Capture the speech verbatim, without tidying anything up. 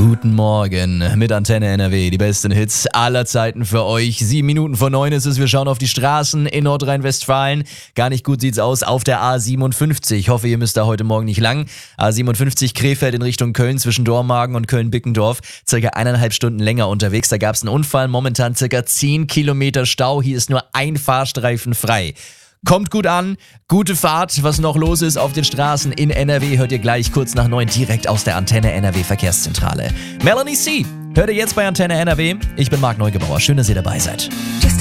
Guten Morgen mit Antenne N R W, die besten Hits aller Zeiten für euch. Sieben Minuten vor neun ist es, wir schauen auf die Straßen in Nordrhein-Westfalen. Gar nicht gut sieht's aus auf der A siebenundfünfzig. Ich hoffe, ihr müsst da heute Morgen nicht lang. A siebenundfünfzig Krefeld in Richtung Köln zwischen Dormagen und Köln-Bickendorf. Circa eineinhalb Stunden länger unterwegs. Da gab's einen Unfall, momentan circa zehn Kilometer Stau. Hier ist nur ein Fahrstreifen frei. Kommt gut an, gute Fahrt. Was noch los ist auf den Straßen in N R W, hört ihr gleich kurz nach neun direkt aus der Antenne N R W Verkehrszentrale. Melanie C. hört ihr jetzt bei Antenne N R W. Ich bin Marc Neugebauer. Schön, dass ihr dabei seid. Just